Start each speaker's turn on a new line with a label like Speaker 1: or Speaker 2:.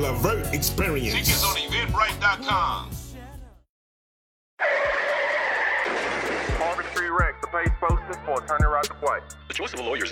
Speaker 1: Levert experience.
Speaker 2: Tickets on Eventbrite.com.
Speaker 3: Harvard Street Rex, the page posted for attorney Roger White.
Speaker 4: The choice of a lawyer is